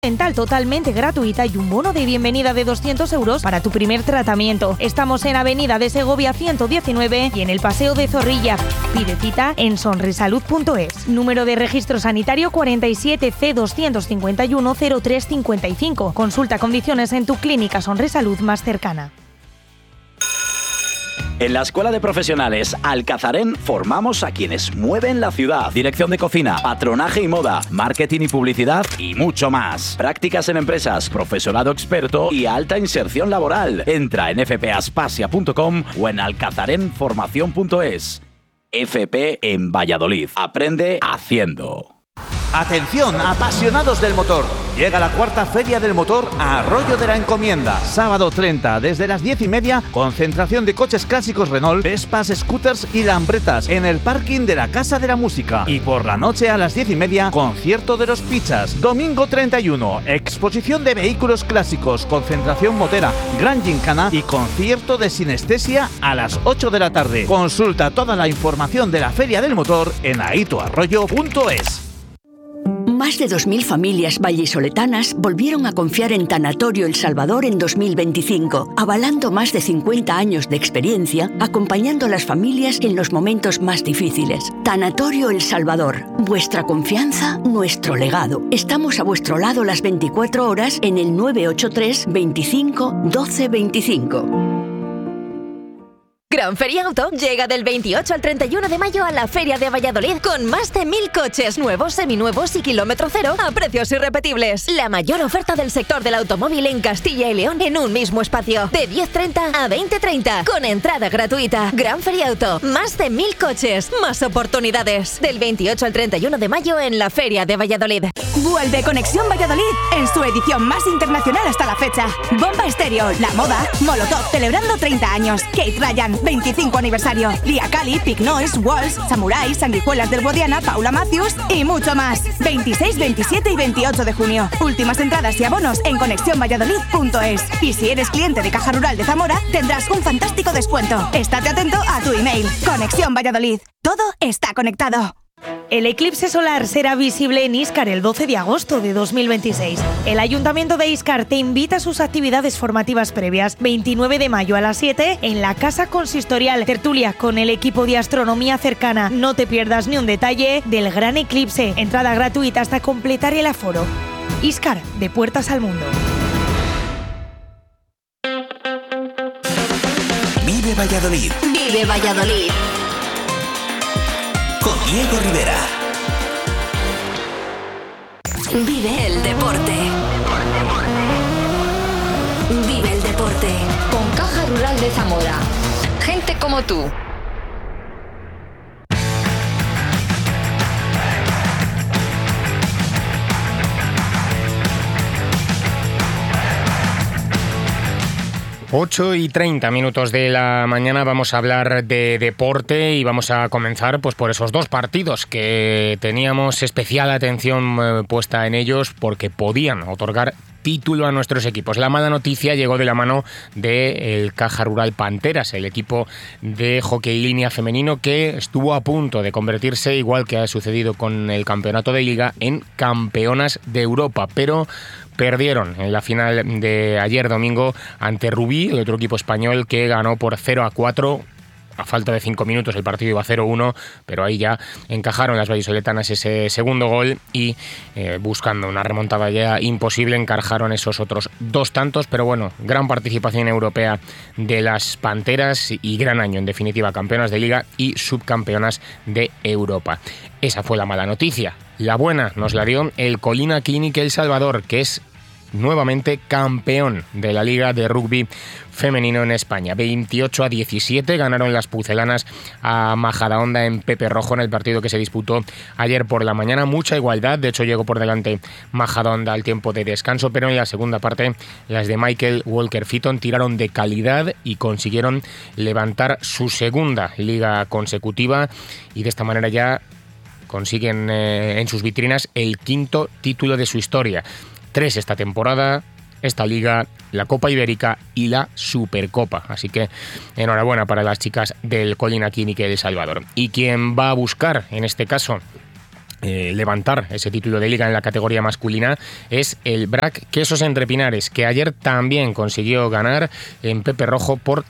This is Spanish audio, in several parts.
dental totalmente gratuita y un bono de bienvenida de 200 euros para tu primer tratamiento. Estamos en Avenida de Segovia 119 y en el Paseo de Zorrilla. Pide cita en sonrisalud.es. Número de registro sanitario 47 C 251 0355. Consulta condiciones en tu clínica Sonrisalud más cercana. En la Escuela de Profesionales Alcazarén formamos a quienes mueven la ciudad. Dirección de cocina, patronaje y moda, marketing y publicidad y mucho más. Prácticas en empresas, profesorado experto y alta inserción laboral. Entra en fpaspasia.com o en alcazarenformación.es. FP en Valladolid. Aprende haciendo. Atención, apasionados del motor. Llega la cuarta Feria del Motor a Arroyo de la Encomienda. Sábado 30, desde las 10:30, concentración de coches clásicos Renault, Vespas, scooters y Lambretas en el parking de la Casa de la Música. Y por la noche a las 10:30, concierto de los Pichas. Domingo 31, exposición de vehículos clásicos, concentración motera, gran gincana y concierto de sinestesia a las 8 de la tarde. Consulta toda la información de la Feria del Motor en aitoarroyo.es. Más de 2.000 familias vallisoletanas volvieron a confiar en Tanatorio El Salvador en 2025, avalando más de 50 años de experiencia, acompañando a las familias en los momentos más difíciles. Tanatorio El Salvador, vuestra confianza, nuestro legado. Estamos a vuestro lado las 24 horas en el 983 25 12 25. Gran Feria Auto llega del 28 al 31 de mayo a la Feria de Valladolid con más de 1.000 coches nuevos, seminuevos y kilómetro cero a precios irrepetibles. La mayor oferta del sector del automóvil en Castilla y León en un mismo espacio. De 10:30 a 20:30 con entrada gratuita. Gran Feria Auto, más de 1.000 coches, más oportunidades. Del 28 al 31 de mayo en la Feria de Valladolid. Vuelve Conexión Valladolid en su edición más internacional hasta la fecha. Bomba Estéreo, La Moda, Molotov celebrando 30 años, Kate Ryan 25 aniversario, Lia Kali, Pig Noise, Walls, Samurai, Sanguijuelas del Guadiana, Paula Matthews y mucho más. 26, 27 y 28 de junio. Últimas entradas y abonos en conexiónvalladolid.es. Y si eres cliente de Caja Rural de Zamora, tendrás un fantástico descuento. Estate atento a tu email. Conexión Valladolid. Todo está conectado. El eclipse solar será visible en Íscar el 12 de agosto de 2026. El Ayuntamiento de Íscar te invita a sus actividades formativas previas. 29 de mayo a las 7 en la Casa Consistorial. Tertulia con el equipo de astronomía cercana. No te pierdas ni un detalle del gran eclipse. Entrada gratuita hasta completar el aforo. Íscar, de puertas al mundo. Vive Valladolid. Vive Valladolid. Con Diego Rivera. Vive el deporte. Vive el deporte. Con Caja Rural de Zamora. Gente como tú. Ocho y 30 minutos de la mañana vamos a hablar de deporte y vamos a comenzar pues por esos dos partidos que teníamos especial atención puesta en ellos porque podían otorgar título a nuestros equipos. La mala noticia llegó de la mano del Caja Rural Panteras, el equipo de hockey línea femenino que estuvo a punto de convertirse, igual que ha sucedido con el campeonato de liga, en campeonas de Europa, pero perdieron en la final de ayer domingo ante Rubí, el otro equipo español que ganó por 0-4. A falta de 5 minutos el partido iba 0-1, pero ahí ya encajaron las vallisoletanas ese segundo gol y buscando una remontada ya imposible encajaron esos otros dos tantos, pero bueno, gran participación europea de las Panteras y gran año en definitiva, campeonas de liga y subcampeonas de Europa. Esa fue la mala noticia. La buena nos la dio el Colina Clinic El Salvador, que es nuevamente campeón de la Liga de Rugby Femenino en España. 28-17 ganaron las pucelanas a Majadahonda en Pepe Rojo en el partido que se disputó ayer por la mañana. Mucha igualdad, de hecho llegó por delante Majadahonda al tiempo de descanso, pero en la segunda parte las de Michael Walker-Fitton tiraron de calidad y consiguieron levantar su segunda liga consecutiva y de esta manera ya consiguen en sus vitrinas el quinto título de su historia. 3 esta temporada, esta liga, la Copa Ibérica y la Supercopa. Así que enhorabuena para las chicas del Colina Clinic El Salvador. Y quien va a buscar, en este caso, levantar ese título de liga en la categoría masculina es el BRAC Quesos Entre Pinares, que ayer también consiguió ganar en Pepe Rojo por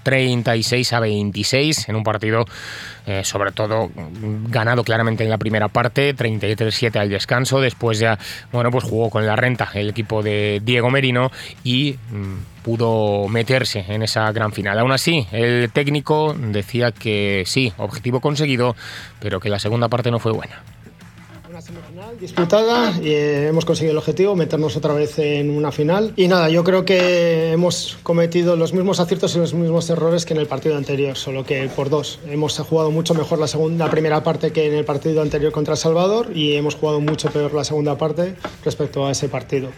36-26 en un partido sobre todo ganado claramente en la primera parte, 33-7 al descanso. Después ya, bueno, pues jugó con la renta el equipo de Diego Merino y pudo meterse en esa gran final. Aún así, el técnico decía que sí, objetivo conseguido, pero que la segunda parte no fue buena. Una semifinal disputada y hemos conseguido el objetivo, meternos otra vez en una final. Y nada, yo creo que hemos cometido los mismos aciertos y los mismos errores que en el partido anterior, solo que por 2. Hemos jugado mucho mejor la primera parte que en el partido anterior contra El Salvador y hemos jugado mucho peor la segunda parte respecto a ese partido.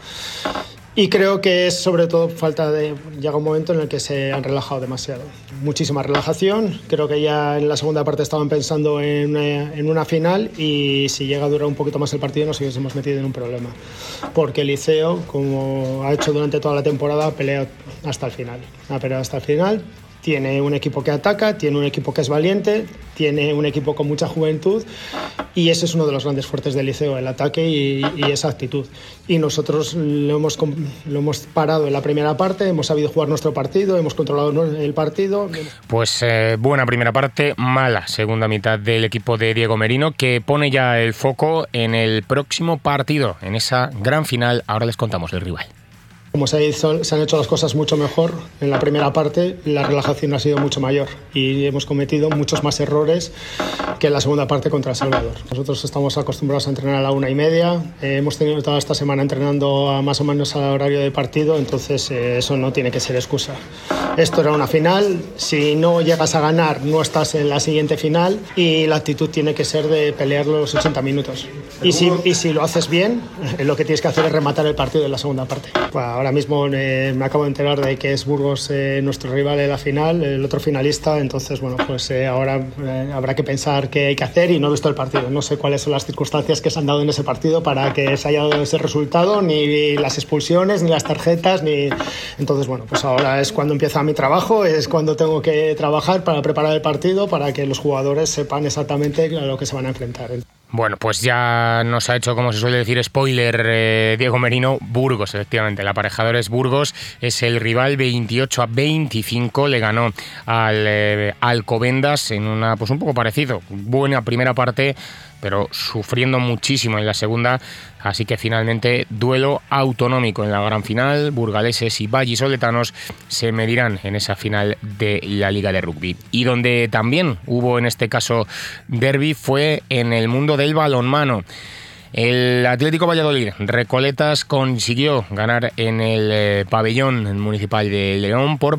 Y creo que es sobre todo llega un momento en el que se han relajado demasiado. Muchísima relajación, creo que ya en la segunda parte estaban pensando en una final y si llega a durar un poquito más el partido nos hubiésemos metido en un problema. Porque el Liceo, como ha hecho durante toda la temporada, pelea hasta el final. Ha peleado hasta el final. Tiene un equipo que ataca, tiene un equipo que es valiente, tiene un equipo con mucha juventud y ese es uno de los grandes fuertes del Liceo, el ataque y esa actitud. Y nosotros lo hemos parado en la primera parte, hemos sabido jugar nuestro partido, hemos controlado el partido. Pues buena primera parte, mala segunda mitad del equipo de Diego Merino, que pone ya el foco en el próximo partido, en esa gran final. Ahora les contamos el rival. Como se han hecho las cosas mucho mejor en la primera parte, la relajación ha sido mucho mayor y hemos cometido muchos más errores que en la segunda parte contra El Salvador. Nosotros estamos acostumbrados a entrenar a la 1:30, hemos tenido toda esta semana entrenando más o menos al horario de partido, entonces eso no tiene que ser excusa. Esto era una final, si no llegas a ganar no estás en la siguiente final y la actitud tiene que ser de pelear los 80 minutos. Y si lo haces bien, lo que tienes que hacer es rematar el partido en la segunda parte. Ahora mismo me acabo de enterar de que es Burgos nuestro rival en la final, el otro finalista, entonces bueno, pues ahora habrá que pensar qué hay que hacer y no he visto el partido. No sé cuáles son las circunstancias que se han dado en ese partido para que se haya dado ese resultado, ni las expulsiones, ni las tarjetas, ni... Entonces bueno, pues ahora es cuando empieza mi trabajo, es cuando tengo que trabajar para preparar el partido, para que los jugadores sepan exactamente a lo que se van a enfrentar. Bueno, pues ya nos ha hecho, como se suele decir, spoiler Diego Merino. Burgos, efectivamente, el aparejador es Burgos, es el rival. 28-25 le ganó al Alcobendas en una, pues un poco parecido, buena primera parte, pero sufriendo muchísimo en la segunda, así que finalmente duelo autonómico en la gran final. Burgaleses y vallisoletanos se medirán en esa final de la Liga de Rugby. Y donde también hubo en este caso derbi fue en el mundo del balonmano. El Atlético Valladolid Recoletas consiguió ganar en el pabellón municipal de León por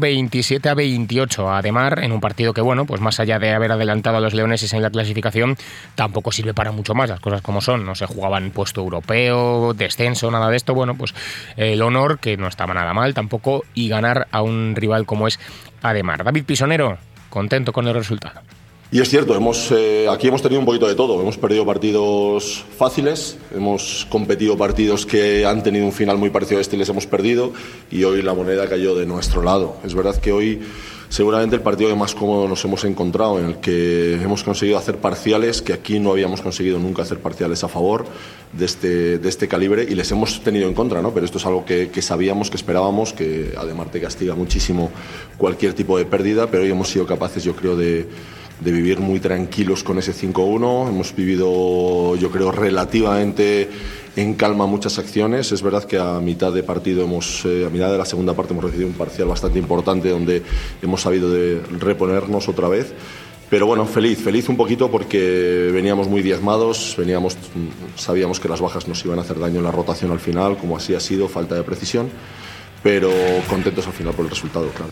27-28 a Ademar, en un partido que, bueno, pues más allá de haber adelantado a los leoneses en la clasificación, tampoco sirve para mucho más, las cosas como son. No se jugaban puesto europeo, descenso, nada de esto. Bueno, pues el honor, que no estaba nada mal tampoco, y ganar a un rival como es Ademar. David Pisonero, contento con el resultado. Y es cierto, aquí hemos tenido un poquito de todo. Hemos perdido partidos fáciles, hemos competido partidos que han tenido un final muy parecido a este y les hemos perdido, y hoy la moneda cayó de nuestro lado. Es verdad que hoy seguramente el partido que más cómodo nos hemos encontrado, en el que hemos conseguido hacer parciales, que aquí no habíamos conseguido nunca hacer parciales a favor de este calibre, y les hemos tenido en contra, ¿no? Pero esto es algo que sabíamos, que esperábamos, que además te castiga muchísimo cualquier tipo de pérdida, pero hoy hemos sido capaces, yo creo, de vivir muy tranquilos con ese 5-1. Hemos vivido, yo creo, relativamente en calma muchas acciones. Es verdad que a mitad de partido, a mitad de la segunda parte, hemos recibido un parcial bastante importante donde hemos sabido de reponernos otra vez. Pero bueno, feliz un poquito porque veníamos muy diezmados, sabíamos que las bajas nos iban a hacer daño en la rotación al final, como así ha sido, falta de precisión, pero contentos al final por el resultado, claro.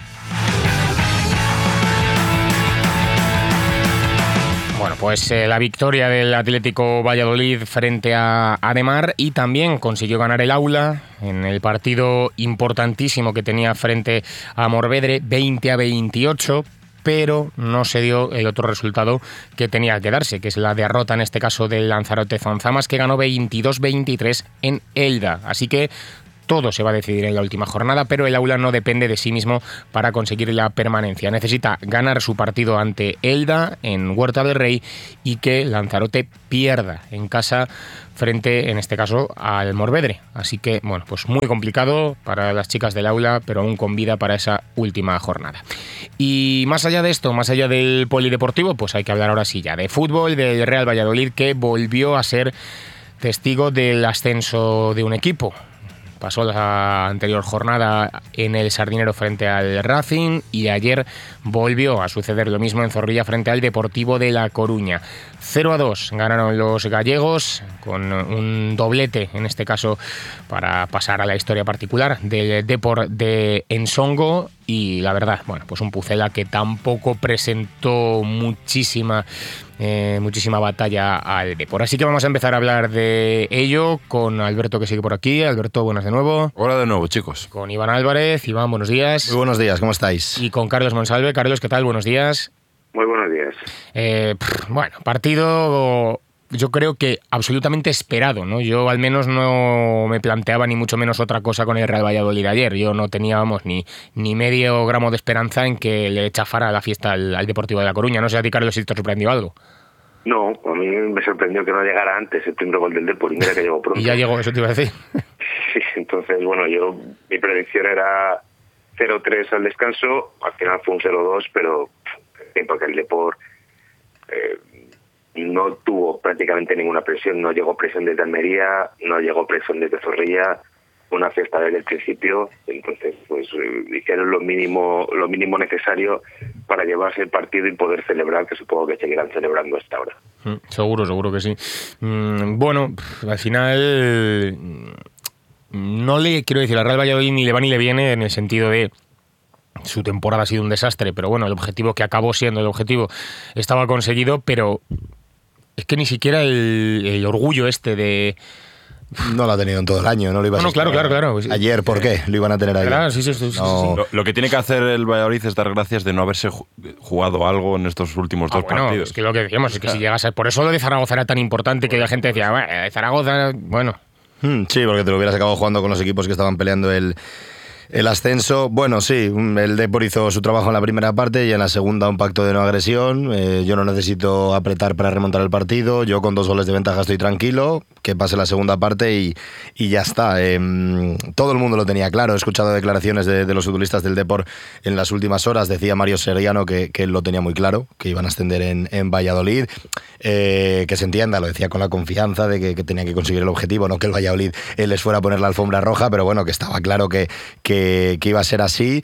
Bueno, pues la victoria del Atlético Valladolid frente a Ademar, y también consiguió ganar el Aula en el partido importantísimo que tenía frente a Morvedre, 20-28, pero no se dio el otro resultado que tenía que darse, que es la derrota en este caso del Lanzarote Zonzamas, que ganó 22-23 en Elda. Así que todo se va a decidir en la última jornada, pero el Aula no depende de sí mismo para conseguir la permanencia. Necesita ganar su partido ante Elda en Huerta del Rey y que Lanzarote pierda en casa frente, en este caso, al Morvedre. Así que, bueno, pues muy complicado para las chicas del Aula, pero aún con vida para esa última jornada. Y más allá de esto, más allá del polideportivo, pues hay que hablar ahora sí ya de fútbol, del Real Valladolid, que volvió a ser testigo del ascenso de un equipo. Pasó la anterior jornada en el Sardinero frente al Racing y ayer volvió a suceder lo mismo en Zorrilla frente al Deportivo de La Coruña. 0-2 ganaron los gallegos con un doblete, en este caso para pasar a la historia particular del Depor de Ensongo, y la verdad, bueno, pues un Pucela que tampoco presentó muchísima batalla al Depor. Así que vamos a empezar a hablar de ello con Alberto, que sigue por aquí. Alberto, buenas de nuevo. Hola de nuevo, chicos. Con Iván Álvarez. Iván, buenos días. Muy buenos días, ¿cómo estáis? Y con Carlos Monsalve. Carlos, ¿qué tal? Buenos días. Muy buenos días. Bueno, partido yo creo que absolutamente esperado, ¿no? Yo al menos no me planteaba ni mucho menos otra cosa con el Real Valladolid ayer. Yo no teníamos ni medio gramo de esperanza en que le chafara la fiesta al Deportivo de La Coruña. No sé a ti, Carlos, si te sorprendió algo. No, a mí me sorprendió que no llegara antes el primer gol del Depor, y mira que llegó pronto. Y ya llegó, eso te iba a decir. Sí, entonces, bueno, mi predicción era 0-3 al descanso, al final fue un 0-2, pero porque el Depor no tuvo prácticamente ninguna presión, no llegó presión desde Almería, no llegó presión desde Zorrilla, una fiesta desde el principio, entonces pues hicieron lo mínimo necesario para llevarse el partido y poder celebrar, que supongo que seguirán celebrando hasta ahora. Seguro que sí. Bueno, al final no le quiero decir al Real Valladolid ni le va ni le viene, en el sentido de su temporada ha sido un desastre, pero bueno, el objetivo que acabó siendo el objetivo estaba conseguido, pero es que ni siquiera el orgullo de... No lo ha tenido en todo el año, no lo iba a ser. Claro. Ayer, ¿por qué? Lo iban a tener ayer. Claro, sí. Lo que tiene que hacer el Valladolid es dar gracias de no haberse jugado algo en estos últimos dos partidos. Es que lo que decíamos es que si llegas a... Por eso lo de Zaragoza era tan importante, que la gente decía, Zaragoza, bueno... Sí, porque te lo hubieras acabado jugando con los equipos que estaban peleando el ascenso. Bueno, sí, el Depor hizo su trabajo en la primera parte y en la segunda un pacto de no agresión. Yo no necesito apretar para remontar el partido. Yo con 2 goles de ventaja estoy tranquilo. Que pase la segunda parte y ya está. Todo el mundo lo tenía claro. He escuchado declaraciones de los futbolistas del Depor en las últimas horas. Decía Mario Seriano que él lo tenía muy claro, que iban a ascender en Valladolid. Que se entienda, lo decía con la confianza de que tenían que conseguir el objetivo, no que el Valladolid les fuera a poner la alfombra roja, pero bueno, que estaba claro que iba a ser así.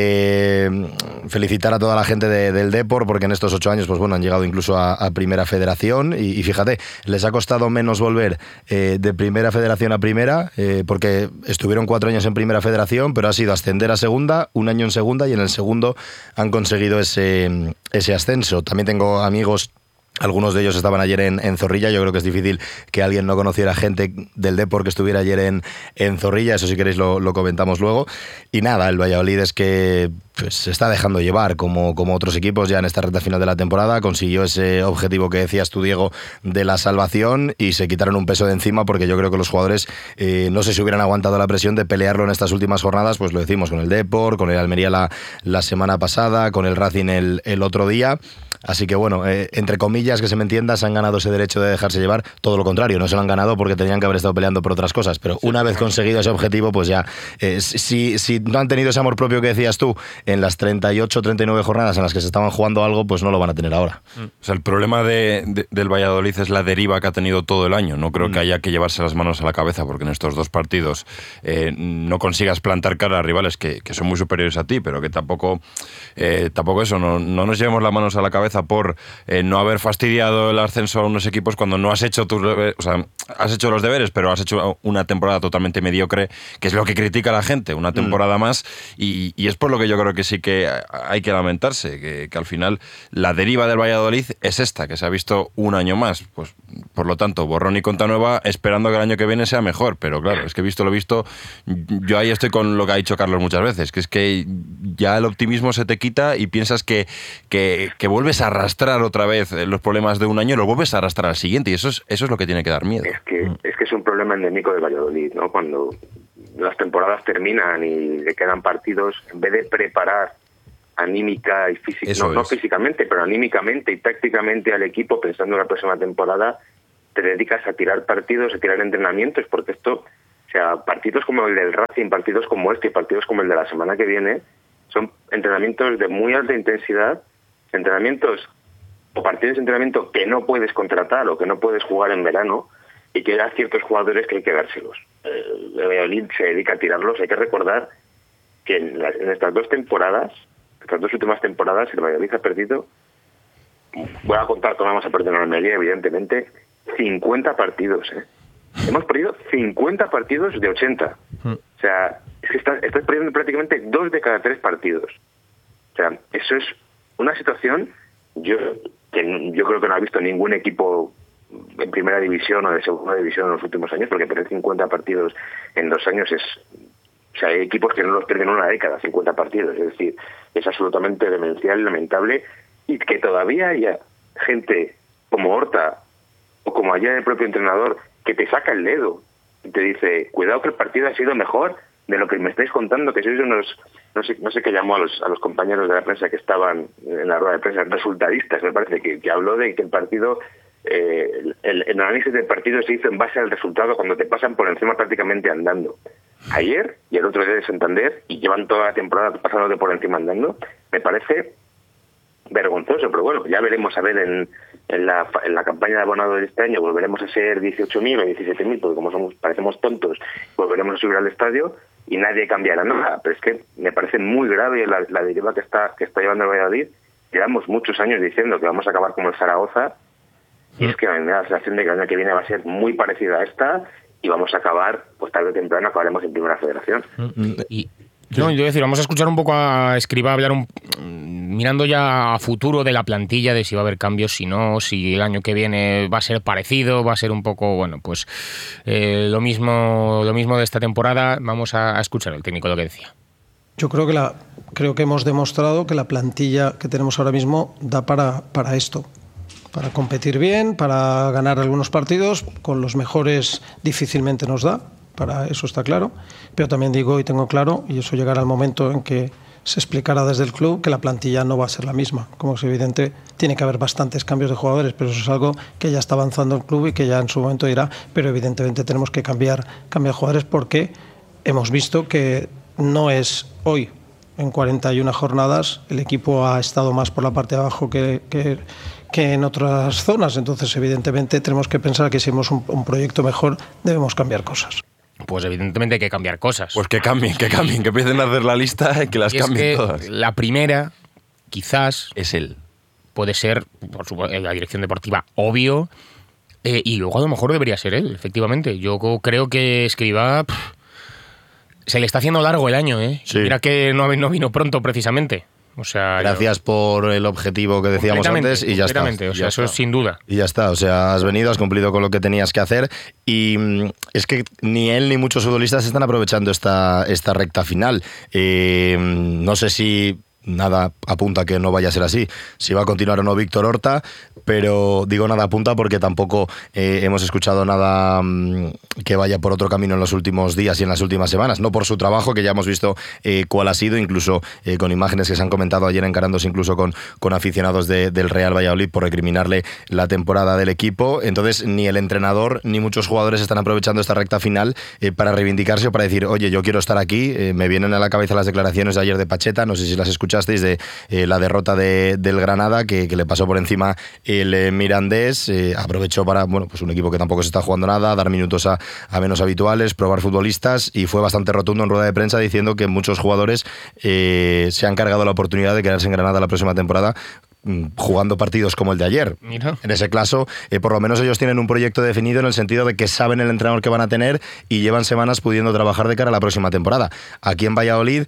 Felicitar a toda la gente del Depor, porque en estos 8 años pues bueno, han llegado incluso a Primera Federación y fíjate, les ha costado menos volver de Primera Federación a Primera, porque estuvieron 4 años en Primera Federación, pero ha sido ascender a Segunda, 1 año en Segunda, y en el segundo han conseguido ese ascenso. También tengo amigos. Algunos de ellos estaban ayer en Zorrilla. Yo creo que es difícil que alguien no conociera gente del Depor que estuviera ayer en Zorrilla. Eso si queréis lo comentamos luego. Y nada, el Valladolid es que pues, se está dejando llevar como otros equipos ya en esta recta final de la temporada. Consiguió ese objetivo que decías tú, Diego, de la salvación, y se quitaron un peso de encima, porque yo creo que los jugadores no sé si hubieran aguantado la presión de pelearlo en estas últimas jornadas. Pues lo decimos con el Depor, con el Almería la semana pasada, con el Racing el otro día. Así que bueno, entre comillas, que se me entienda, se han ganado ese derecho de dejarse llevar. Todo lo contrario, no se lo han ganado porque tenían que haber estado peleando por otras cosas, pero una vez conseguido ese objetivo, pues ya si no han tenido ese amor propio que decías tú en las 38 39 jornadas en las que se estaban jugando algo, pues no lo van a tener ahora. O sea, el problema del Valladolid es la deriva que ha tenido todo el año. No creo que haya que llevarse las manos a la cabeza, porque en estos 2 partidos no consigas plantar cara a rivales que son muy superiores a ti, pero que tampoco eso, no nos llevemos las manos a la cabeza por no haber fastidiado el ascenso a unos equipos cuando no has hecho has hecho los deberes, pero has hecho una temporada totalmente mediocre, que es lo que critica la gente, una temporada más, y es por lo que yo creo que sí que hay que lamentarse, que al final la deriva del Valladolid es esta, que se ha visto un año más, pues por lo tanto, borrón y cuenta nueva, esperando que el año que viene sea mejor, pero claro, es que visto lo visto, yo ahí estoy con lo que ha dicho Carlos muchas veces, que es que ya el optimismo se te quita y piensas que vuelves a arrastrar otra vez los problemas de un año, los vuelves a arrastrar al siguiente, y eso es lo que tiene que dar miedo. Es que es un problema endémico de Valladolid, ¿no? Cuando las temporadas terminan y le quedan partidos, en vez de preparar anímica y física, no físicamente, pero anímicamente y tácticamente al equipo pensando en la próxima temporada, te dedicas a tirar partidos, a tirar entrenamientos, porque esto, o sea, partidos como el del Racing, partidos como este y partidos como el de la semana que viene, son entrenamientos de muy alta intensidad, entrenamientos o partidos de entrenamiento que no puedes contratar o que no puedes jugar en verano y que hay ciertos jugadores que hay que dárselos. El Valladolid se dedica a tirarlos. Hay que recordar que en estas dos últimas temporadas, el Valladolid ha perdido, voy a contar cómo vamos a perder en Almería, evidentemente, 50 partidos. Hemos perdido 50 partidos de 80. O sea, es que estás perdiendo prácticamente 2 de cada 3 partidos. O sea, eso es una situación yo creo que no ha visto ningún equipo en primera división o de segunda división en los últimos años, porque perder 50 partidos en 2 años es... O sea, hay equipos que no los pierden en una década, 50 partidos. Es decir, es absolutamente demencial y lamentable. Y que todavía haya gente como Horta o como allá el propio entrenador que te saca el dedo y te dice, cuidado que el partido ha sido mejor de lo que me estáis contando, que sois unos... No sé qué llamó a los compañeros de la prensa que estaban en la rueda de prensa, resultadistas, me parece, que habló de que el partido... el análisis del partido se hizo en base al resultado cuando te pasan por encima prácticamente andando. Ayer y el otro día de Santander, y llevan toda la temporada pasándote por encima andando, me parece vergonzoso, pero bueno, ya veremos a ver en la campaña de abonado de este año, volveremos a ser 18.000 o 17.000, porque como parecemos tontos, volveremos a subir al estadio y nadie cambiará nada, pero es que me parece muy grave la deriva que está llevando el Valladolid. Llevamos muchos años diciendo que vamos a acabar como el Zaragoza, y es que me da la sensación de que el año que viene va a ser muy parecida a esta, y vamos a acabar, pues tarde o temprano acabaremos en Primera Federación. No, yo decir, vamos a escuchar un poco a Escribá hablar mirando ya a futuro de la plantilla, de si va a haber cambios, si no, si el año que viene va a ser parecido, va a ser un poco, bueno, pues lo mismo de esta temporada. Vamos a escuchar al técnico lo que decía. Yo creo que hemos demostrado que la plantilla que tenemos ahora mismo da para esto. Para competir bien, para ganar algunos partidos, con los mejores difícilmente nos da, para eso está claro, pero también digo y tengo claro, y eso llegará al momento en que se explicará desde el club, que la plantilla no va a ser la misma. Como es evidente, tiene que haber bastantes cambios de jugadores, pero eso es algo que ya está avanzando el club y que ya en su momento dirá, pero evidentemente tenemos que cambiar jugadores porque hemos visto que no es hoy. En 41 jornadas el equipo ha estado más por la parte de abajo que en otras zonas, entonces evidentemente tenemos que pensar que si hemos un proyecto mejor debemos cambiar cosas. Pues evidentemente hay que cambiar cosas. Pues que cambien, que empiecen a hacer la lista y que las cambien todas. La primera, quizás, es él. Puede ser, por supuesto, la dirección deportiva, obvio, y luego a lo mejor debería ser él, efectivamente. Yo creo que Escribá se le está haciendo largo el año, ¿eh? Sí. Mira que no vino pronto, precisamente. O sea, gracias por el objetivo que decíamos antes y ya está. O sea, eso es sin duda. Y ya está, o sea, has venido, has cumplido con lo que tenías que hacer y es que ni él ni muchos futbolistas están aprovechando esta recta final. No sé si nada apunta que no vaya a ser así, si va a continuar o no Víctor Horta, pero digo nada apunta porque tampoco hemos escuchado nada que vaya por otro camino en los últimos días y en las últimas semanas, no por su trabajo, que ya hemos visto cuál ha sido, incluso con imágenes que se han comentado ayer encarándose incluso con aficionados del Real Valladolid por recriminarle la temporada del equipo. Entonces ni el entrenador ni muchos jugadores están aprovechando esta recta final para reivindicarse o para decir, oye, yo quiero estar aquí. Me vienen a la cabeza las declaraciones de ayer de Pacheta, no sé si las escuchasteis, de la derrota del Granada, que le pasó por encima el Mirandés. Aprovechó para, bueno, pues un equipo que tampoco se está jugando nada, dar minutos a menos habituales, probar futbolistas, y fue bastante rotundo en rueda de prensa diciendo que muchos jugadores se han cargado la oportunidad de quedarse en Granada la próxima temporada jugando partidos como el de ayer. Mira. En ese caso, por lo menos ellos tienen un proyecto definido en el sentido de que saben el entrenador que van a tener y llevan semanas pudiendo trabajar de cara a la próxima temporada. Aquí en Valladolid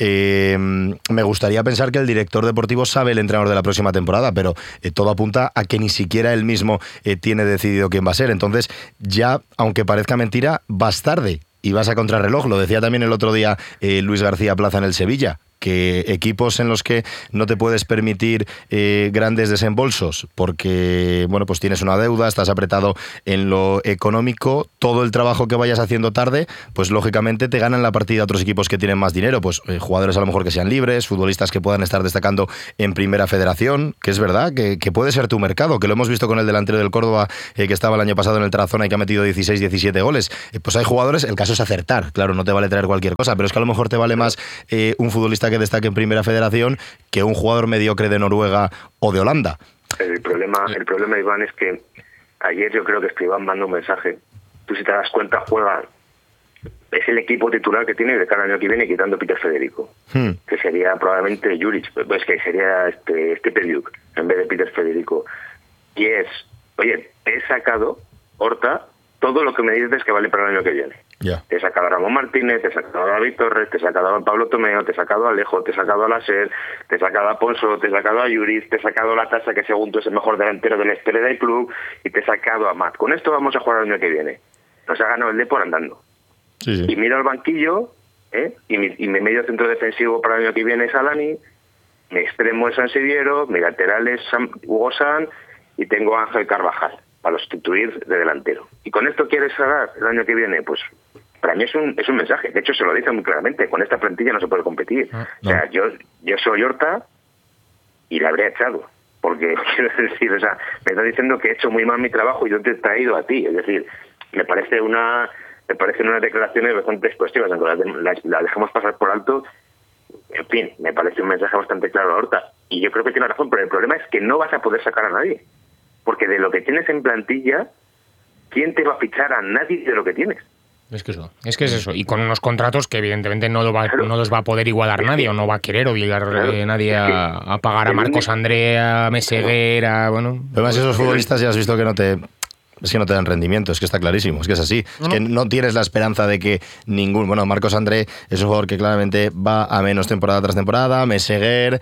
me gustaría pensar que el director deportivo sabe el entrenador de la próxima temporada, pero todo apunta a que ni siquiera él mismo tiene decidido quién va a ser. Entonces ya, aunque parezca mentira, vas tarde y vas a contrarreloj. Lo decía también el otro día Luis García Plaza en el Sevilla. que equipos en los que no te puedes permitir grandes desembolsos porque, bueno, pues tienes una deuda, estás apretado en lo económico, todo el trabajo que vayas haciendo tarde, pues lógicamente te ganan la partida otros equipos que tienen más dinero, pues jugadores a lo mejor que sean libres, futbolistas que puedan estar destacando en Primera Federación, que es verdad que puede ser tu mercado, que lo hemos visto con el delantero del Córdoba que estaba el año pasado en el Tarazona y que ha metido 16, 17 goles. Pues hay jugadores, el caso es acertar, claro, no te vale traer cualquier cosa, pero es que a lo mejor te vale más un futbolista que destaque en Primera Federación que un jugador mediocre de Noruega o de Holanda. El problema, Iván, es que ayer yo creo que Escribán mandó un mensaje. Tú, si te das cuenta, juega. Es el equipo titular que tiene de cada año que viene, quitando Peter Federico, que sería probablemente Juric, pues que sería Pediuk en vez de Peter Federico. Y es, oye, he sacado, Horta, todo lo que me dices que vale para el año que viene. Yeah. Te he sacado a Ramón Martínez, te he sacado a David Torres, te he sacado a Pablo Tomeo, te he sacado a Alejo, te he sacado a Laser, te he sacado a Ponso, te he sacado a Juric, te he sacado a La Tasa, que según tú es el mejor delantero de la historia del club, y te he sacado a Matt. Con esto vamos a jugar el año que viene. Nos ha ganado el Depor andando. Sí. Y miro al banquillo, y mi medio centro defensivo para el año que viene es Alani, mi extremo es Sansiviero, mi lateral es Hugo San, y tengo a Ángel Carvajal para sustituir de delantero. ¿Y con esto quieres ganar el año que viene? Pues para mí es un mensaje. De hecho, se lo dice muy claramente. Con esta plantilla no se puede competir. No. O sea, yo soy Horta y la habría echado. Porque, quiero decir, o sea, me está diciendo que he hecho muy mal mi trabajo y yo te he traído a ti. Es decir, me parecen unas declaraciones bastante explosivas, aunque las dejamos pasar por alto. En fin, me parece un mensaje bastante claro a Horta. Y yo creo que tiene razón, pero el problema es que no vas a poder sacar a nadie. Porque de lo que tienes en plantilla, ¿quién te va a fichar a nadie de lo que tienes? Es que es eso. Y con unos contratos que evidentemente no los va a poder igualar nadie, o no va a querer obligar nadie a pagar a Marcos André, a Meseguer, bueno... Además, esos futbolistas ya has visto que no te dan rendimiento, es que está clarísimo, es que es así. Es que no tienes la esperanza de que Bueno, Marcos André es un jugador que claramente va a menos temporada tras temporada, Meseguer...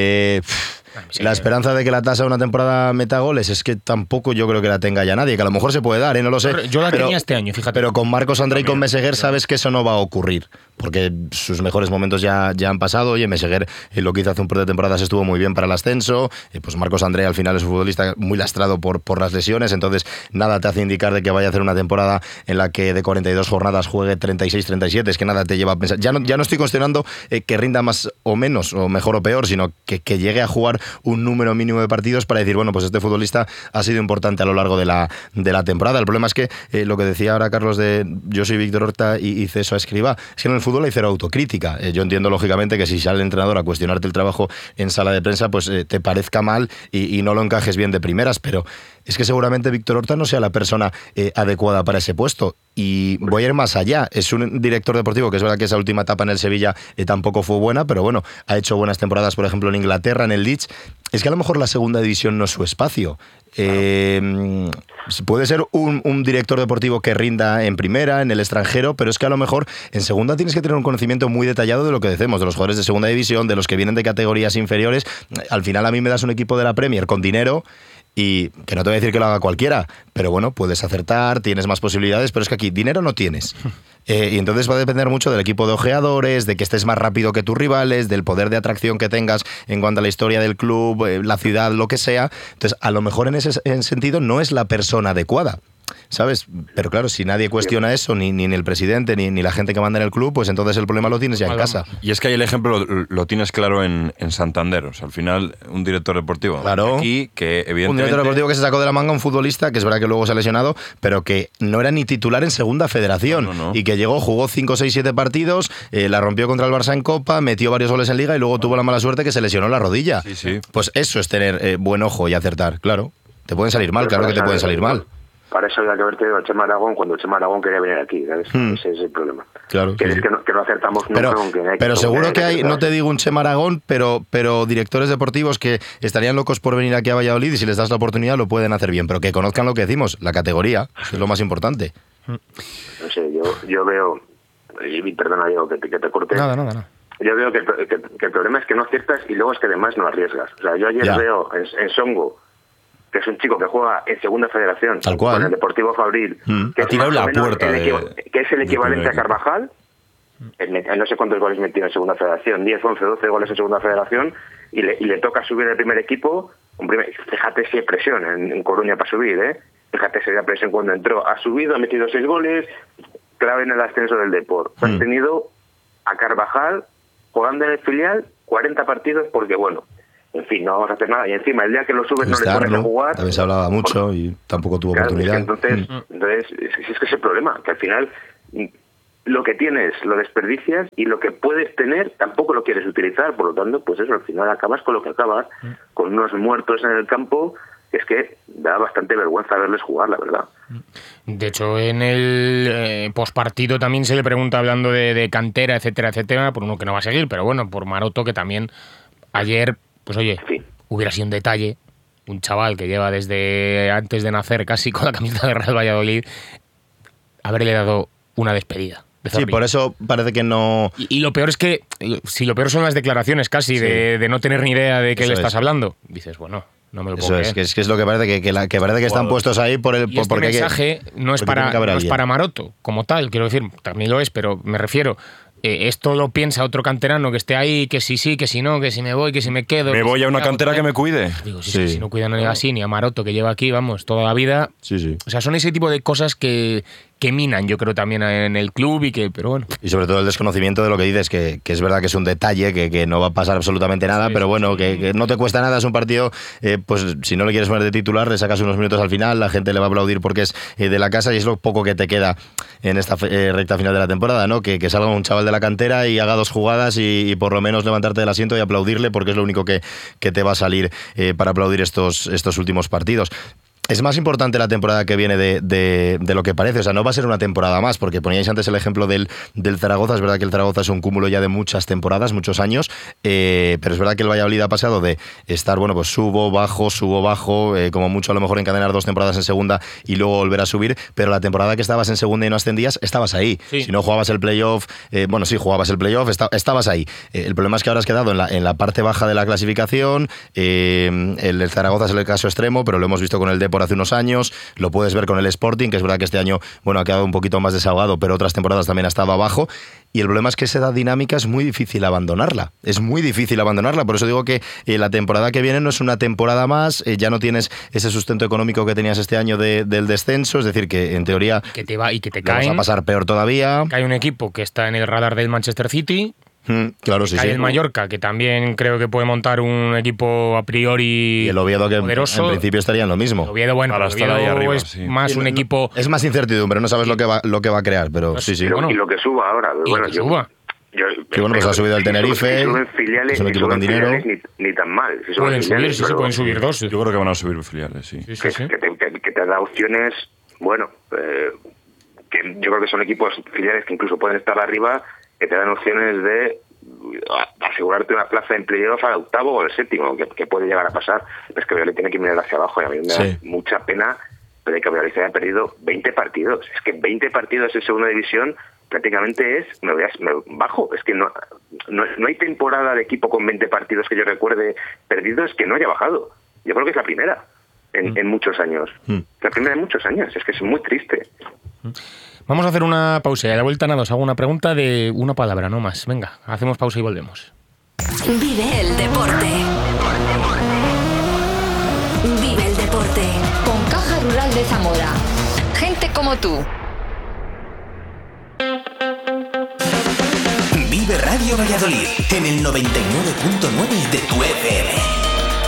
La esperanza de que La Tasa una temporada meta goles es que tampoco yo creo que la tenga ya nadie, que a lo mejor se puede dar, no lo sé. Yo la tenía este año, fíjate. Pero con Marcos André y con Meseguer sabes que eso no va a ocurrir, porque sus mejores momentos ya han pasado. Oye, Meseguer lo que hizo hace un par de temporadas estuvo muy bien para el ascenso, pues Marcos André al final es un futbolista muy lastrado por las lesiones, entonces nada te hace indicar de que vaya a hacer una temporada en la que de 42 jornadas juegue 36-37, es que nada te lleva a pensar. Ya no estoy cuestionando que rinda más o menos, o mejor o peor, sino que llegue a jugar un número mínimo de partidos para decir, bueno, pues este futbolista ha sido importante a lo largo de la temporada. El problema es que lo que decía ahora Carlos de yo soy Víctor Horta y ceso a Escribá, es que en el fútbol hay cero autocrítica. Yo entiendo lógicamente que si sale el entrenador a cuestionarte el trabajo en sala de prensa, pues te parezca mal y no lo encajes bien de primeras, pero es que seguramente Víctor Horta no sea la persona adecuada para ese puesto. Y voy a ir más allá. Es un director deportivo que es verdad que esa última etapa en el Sevilla tampoco fue buena, pero bueno, ha hecho buenas temporadas, por ejemplo, en Inglaterra, en el Leeds. Es que a lo mejor la segunda división no es su espacio. Puede ser un director deportivo que rinda en primera, en el extranjero, pero es que a lo mejor en segunda tienes que tener un conocimiento muy detallado de lo que decimos, de los jugadores de segunda división, de los que vienen de categorías inferiores. Al final a mí me das un equipo de la Premier con dinero y que no te voy a decir que lo haga cualquiera, pero bueno, puedes acertar, tienes más posibilidades, pero es que aquí dinero no tienes. Y entonces va a depender mucho del equipo de ojeadores, de que estés más rápido que tus rivales, del poder de atracción que tengas en cuanto a la historia del club, la ciudad, lo que sea. Entonces, a lo mejor en ese sentido no es la persona adecuada, ¿sabes? Pero claro, si nadie cuestiona eso, ni el presidente, ni la gente que manda en el club, pues entonces el problema lo tienes ya en casa. Y es que ahí el ejemplo lo tienes claro en Santander. O sea, al final, un director deportivo claro. Aquí, que evidentemente... Un director deportivo que se sacó de la manga un futbolista, que es verdad que luego se ha lesionado, pero que no era ni titular en segunda federación. No. Y que llegó, jugó 5, 6, 7 partidos, la rompió contra el Barça en Copa, metió varios goles en Liga y luego tuvo la mala suerte que se lesionó la rodilla. Sí. Pues eso es tener buen ojo y acertar, claro. Te pueden salir mal, claro que te pueden salir mal. Para eso había que haber tenido a Chema Aragón cuando Chema Aragón quería venir aquí, ¿sabes? Ese es el problema. Claro. Que no acertamos nunca con quien hay que... Pero seguro que hay, no te digo un Chema Aragón, pero directores deportivos que estarían locos por venir aquí a Valladolid y si les das la oportunidad lo pueden hacer bien, pero que conozcan lo que decimos, la categoría, eso es lo más importante. No sé, yo veo... Y perdona, Diego, que te corte. Nada. Yo veo que el problema es que no aciertas y luego es que además no arriesgas. O sea, yo ayer veo en Songo, que es un chico que juega en segunda federación, tal cual, con el Deportivo Fabril, que ha tirado la puerta que es el equivalente a Carvajal, No sé cuántos goles metió en segunda federación, 10, 11, 12 goles en segunda federación, y le toca subir el primer equipo. Hombre, fíjate si hay presión en Coruña para subir, Fíjate si hay presión cuando entró. Ha subido, ha metido 6 goles, clave en el ascenso del Depor. Han tenido a Carvajal jugando en el filial 40 partidos porque, bueno, en fin, no vamos a hacer nada. Y encima, el día que lo subes no le pones a jugar. También se hablaba mucho y tampoco tuvo oportunidad. Entonces, es que es el problema, que al final lo que tienes lo desperdicias y lo que puedes tener tampoco lo quieres utilizar. Por lo tanto, pues eso, al final acabas con lo que acabas, con unos muertos en el campo. Es que da bastante vergüenza verles jugar, la verdad. De hecho, en el postpartido también se le pregunta, hablando de cantera, etcétera, etcétera, por uno que no va a seguir, pero bueno, por Maroto, que también ayer, pues oye, hubiera sido un detalle, un chaval que lleva desde antes de nacer casi con la camiseta de Real Valladolid, haberle dado una despedida. Sí, por eso parece que no... Y lo peor es que, si lo peor son las declaraciones casi, de no tener ni idea de qué le estás hablando, dices, bueno... No me lo puedo creer. Es que es lo que parece que parece que están puestos ahí por el... Y este porque mensaje no es para Maroto como tal, quiero decir, también lo es, pero me refiero, esto lo piensa otro canterano que esté ahí, que si sí, que si no, que si me voy, que si me quedo... Me voy a una cantera que me cuide. Digo, si no cuidan ni así, ni a Maroto, que lleva aquí, vamos, toda la vida. Sí. O sea, son ese tipo de cosas que minan, yo creo, también en el club pero bueno. Y sobre todo el desconocimiento de lo que dices, que es verdad que es un detalle, que no va a pasar absolutamente nada, pero bueno, que no te cuesta nada, es un partido, pues si no le quieres poner de titular, le sacas unos minutos al final, la gente le va a aplaudir porque es de la casa y es lo poco que te queda en esta recta final de la temporada, ¿no? Que salga un chaval de la cantera y haga 2 jugadas y por lo menos levantarte del asiento y aplaudirle, porque es lo único que te va a salir para aplaudir estos últimos partidos. Es más importante la temporada que viene de lo que parece. O sea, no va a ser una temporada más, porque poníais antes el ejemplo del Zaragoza. Es verdad que el Zaragoza es un cúmulo ya de muchas temporadas, muchos años, pero es verdad que el Valladolid ha pasado de estar, bueno, pues subo, bajo, como mucho a lo mejor encadenar 2 temporadas en segunda y luego volver a subir, pero la temporada que estabas en segunda y no ascendías, estabas ahí. Sí. Si no jugabas el playoff, jugabas el playoff, estabas ahí. El problema es que ahora has quedado en la parte baja de la clasificación. El Zaragoza es el caso extremo, pero lo hemos visto con el Depor hace unos años, lo puedes ver con el Sporting, que es verdad que este año, bueno, ha quedado un poquito más desahogado, pero otras temporadas también ha estado abajo, y el problema es que esa dinámica es muy difícil abandonarla, por eso digo que la temporada que viene no es una temporada más, ya no tienes ese sustento económico que tenías este año del descenso, es decir, que en teoría que te caen, vas a pasar peor todavía. Que hay un equipo que está en el radar del Manchester City. Claro, sí. Hay el Mallorca, que también creo que puede montar un equipo a priori y el Oviedo, que poderoso. En principio estaría en lo mismo. El Oviedo, bueno, para estar ahí arriba, es más un equipo... Es más incertidumbre, no sabes lo que va a crear, pero sí. Y lo que suba ahora. Pues ha subido el Tenerife, filiales, es un equipo con dinero. Ni tan mal. Pueden subir 2. Yo creo que van a subir filiales, sí. Que te da opciones, bueno, que yo creo que son equipos filiales que incluso pueden estar arriba, que te dan opciones de asegurarte una plaza en playoff al 8º o al 7º, que puede llegar a pasar. Es que Valladolid tiene que mirar hacia abajo y a mí me da mucha pena de que Valladolid haya perdido 20 partidos. Es que 20 partidos en segunda división prácticamente me bajo. Es que no hay temporada de equipo con 20 partidos que yo recuerde perdidos que no haya bajado. Yo creo que es la primera en muchos años. La primera en muchos años. Es que es muy triste. Vamos a hacer una pausa y a la vuelta nada, os hago una pregunta de una palabra, no más. Venga, hacemos pausa y volvemos. Vive el deporte. Vive el deporte. Con Caja Rural de Zamora. Gente como tú. Vive Radio Valladolid en el 99.9 de tu FM.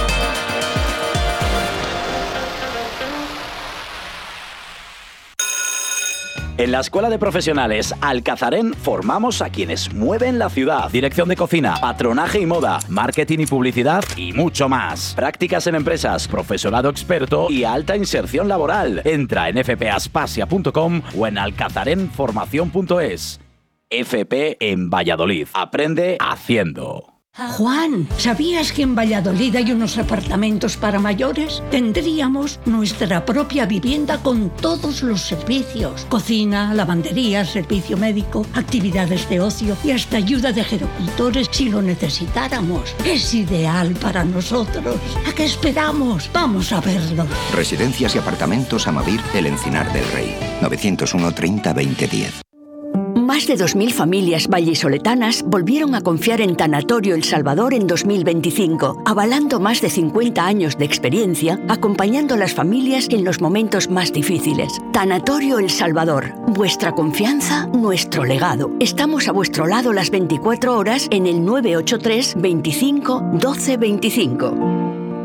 En la Escuela de Profesionales Alcazarén formamos a quienes mueven la ciudad. Dirección de cocina, patronaje y moda, marketing y publicidad y mucho más. Prácticas en empresas, profesorado experto y alta inserción laboral. Entra en fpaspasia.com o en alcazarenformación.es. FP en Valladolid. Aprende haciendo. Juan, ¿sabías que en Valladolid hay unos apartamentos para mayores? Tendríamos nuestra propia vivienda con todos los servicios: cocina, lavandería, servicio médico, actividades de ocio y hasta ayuda de gerocultores si lo necesitáramos. Es ideal para nosotros. ¿A qué esperamos? Vamos a verlo. Residencias y apartamentos Amavir, El Encinar del Rey. 901 30 20 10. Más Más de 2.000 familias vallisoletanas volvieron a confiar en Tanatorio El Salvador en 2025, avalando más de 50 años de experiencia, acompañando a las familias en los momentos más difíciles. Tanatorio El Salvador, vuestra confianza, nuestro legado. Estamos a vuestro lado las 24 horas en el 983 25 12 25.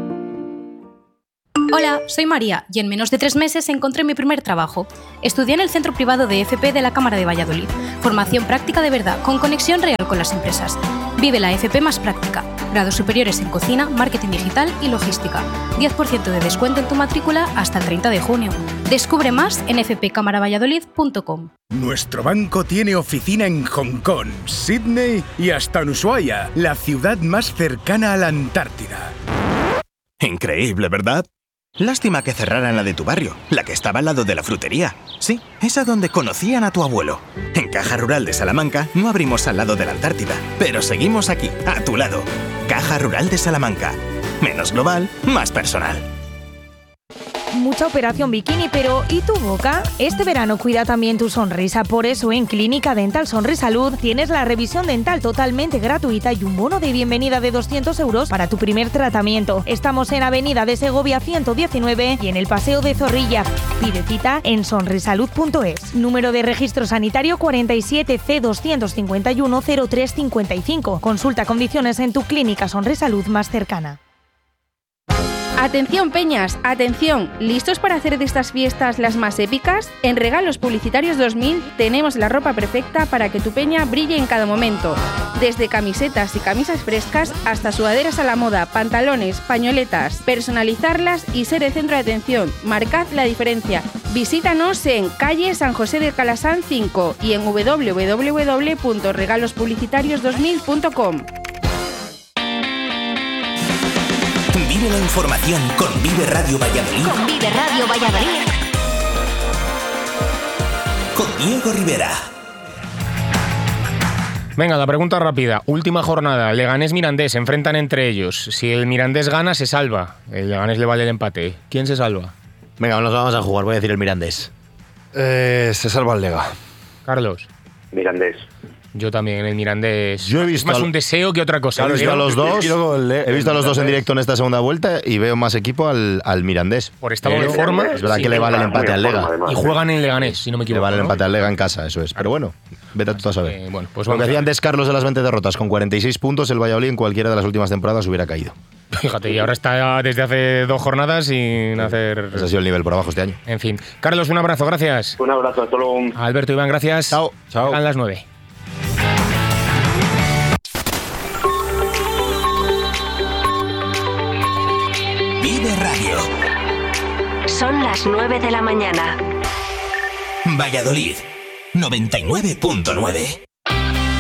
Hola, soy María y en menos de 3 meses encontré mi primer trabajo. Estudié en el Centro Privado de FP de la Cámara de Valladolid. Formación práctica de verdad, con conexión real con las empresas. Vive la FP más práctica. Grados superiores en cocina, marketing digital y logística. 10% de descuento en tu matrícula hasta el 30 de junio. Descubre más en fpcamaravalladolid.com. Nuestro banco tiene oficina en Hong Kong, Sydney y hasta en Ushuaia, la ciudad más cercana a la Antártida. Increíble, ¿verdad? Lástima que cerraran la de tu barrio, la que estaba al lado de la frutería. Sí, esa donde conocían a tu abuelo. En Caja Rural de Salamanca no abrimos al lado de la Antártida, pero seguimos aquí, a tu lado. Caja Rural de Salamanca. Menos global, más personal. Mucha operación bikini, pero ¿y tu boca? Este verano cuida también tu sonrisa, por eso en Clínica Dental Sonrisalud tienes la revisión dental totalmente gratuita y un bono de bienvenida de 200 € para tu primer tratamiento. Estamos en Avenida de Segovia 119 y en el Paseo de Zorrilla. Pide cita en sonrisalud.es. Número de registro sanitario 47 C251 0355. Consulta condiciones en tu clínica Sonrisalud más cercana. Atención Peñas, atención, ¿listos para hacer de estas fiestas las más épicas? En Regalos Publicitarios 2000 tenemos la ropa perfecta para que tu peña brille en cada momento. Desde camisetas y camisas frescas hasta sudaderas a la moda, pantalones, pañoletas, personalizarlas y ser el centro de atención. Marcad la diferencia. Visítanos en calle San José de Calasán 5 y en www.regalospublicitarios2000.com. Vive la información con Vive Radio Valladolid. Con Vive Radio Valladolid. Con Diego Rivera. Venga, la pregunta rápida. Última jornada. Leganés-Mirandés. Se enfrentan entre ellos. Si el Mirandés gana, se salva. El Leganés le vale el empate. ¿Quién se salva? Venga, nos vamos a jugar. Voy a decir el Mirandés. Se salva el Lega. Carlos. Mirandés. Yo también, el Mirandés. Yo he visto es más un deseo que otra cosa. He visto a los dos en directo en esta segunda vuelta y veo más equipo al Mirandés. Por estado de forma. Es verdad que le vale el empate al Lega. Y juegan en Leganés, si no me equivoco. Le vale el empate al Lega en casa, eso es. Pero bueno, vete tú a saber. Bueno, pues lo que vamos decía antes Carlos de las 20 derrotas, con 46 puntos el Valladolid en cualquiera de las últimas temporadas hubiera caído. Fíjate, y ahora está desde hace 2 jornadas sin hacer... Ese ha sido el nivel por abajo este año. En fin. Carlos, un abrazo, gracias. Un abrazo, hasta luego. Alberto, Iván, gracias. Chao. Llegan las 9. Vive Radio. Son las 9 de la mañana. Valladolid, 99.9.